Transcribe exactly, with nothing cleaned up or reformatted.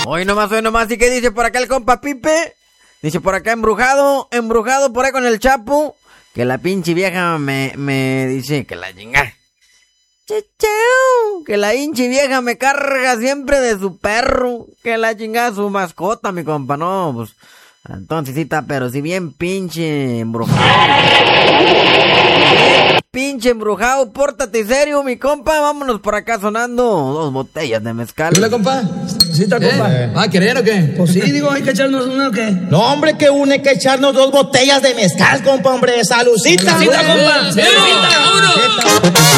Hoy nomás, hoy nomás. ¿Y qué dice por acá el compa Pipe? Dice por acá, embrujado, embrujado por ahí con el Chapo. Que la pinche vieja me, me dice que la chinga. Chichau, que la hinche vieja me carga siempre de su perro. Que la chingada su mascota, mi compa. No, pues, entonces sí está, pero si bien pinche embrujado. Pinche embrujado, pórtate serio, mi compa. Vámonos por acá sonando dos botellas de mezcal. ¿Hola, compa? ¿Sí está, compa? ¿Eh? ¿Ah, querer o qué? Pues sí, digo, hay que echarnos una o qué. No, hombre, que une que echarnos dos botellas de mezcal, compa, hombre. Salucita, Salucita, compa. ¡Salucita! ¡Vámonos!